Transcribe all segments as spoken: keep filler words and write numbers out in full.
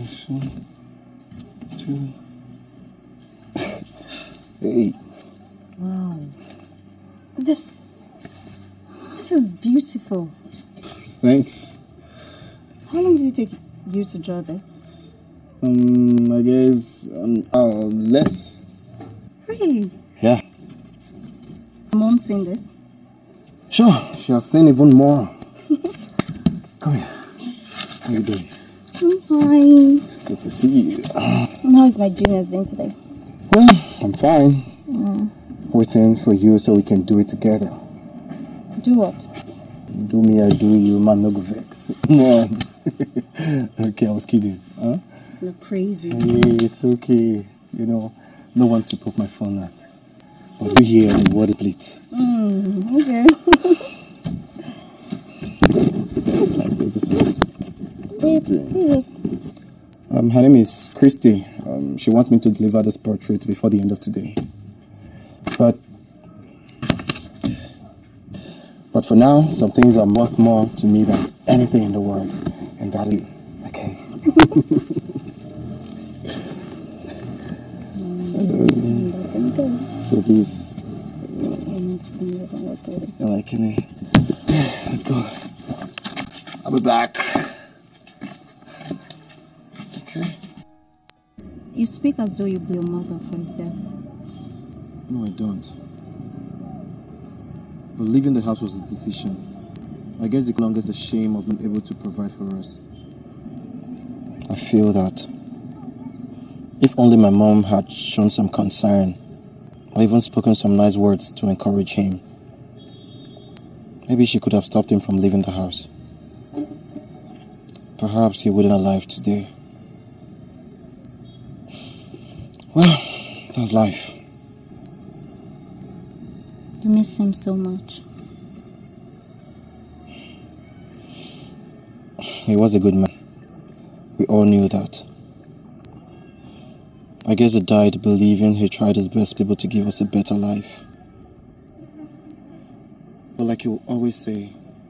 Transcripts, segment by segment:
One, two. Hey. Wow. This this is beautiful. Thanks. How long did it take you to draw this? Um, I guess um, uh, less. Really? Yeah. Mom seen this? Sure, she has seen even more. Come here. How you doing? I'm fine. Good to see you. How is my juniors doing today? Well, I'm fine. Mm. Waiting for you so we can do it together. Do what? Do me, I do you, man, no go vex. Come on. Okay, I was kidding. Huh? You're crazy. Hey, it's okay. You know, no one to put my phone at. But we here on the water plate. Mm, okay. Like this is. Babe, who's this? Um, her name is Christy. Um, she wants me to deliver this portrait before the end of today. But, but for now, some things are worth more to me than anything in the world, and that is okay. um, so please, you're liking it. Let's go. I'll be back. Okay. You speak as though you blame your mother for his death. No, I don't. But leaving the house was his decision. I guess the longest the shame of being able to provide for us. I feel that if only my mom had shown some concern, or even spoken some nice words to encourage him, maybe she could have stopped him from leaving the house. Perhaps he wouldn't be alive today. Well, that's life. You miss him so much. He was a good man. We all knew that. I guess he died believing he tried his best to be able to give us a better life. But like you always say,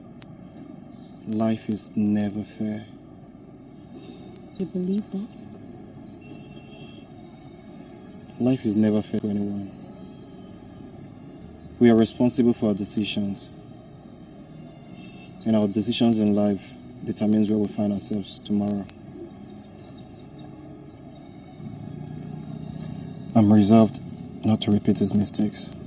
life is never fair. You believe that? Life is never fair for anyone. We are responsible for our decisions. And our decisions in life determines where we find ourselves tomorrow. I'm resolved not to repeat his mistakes.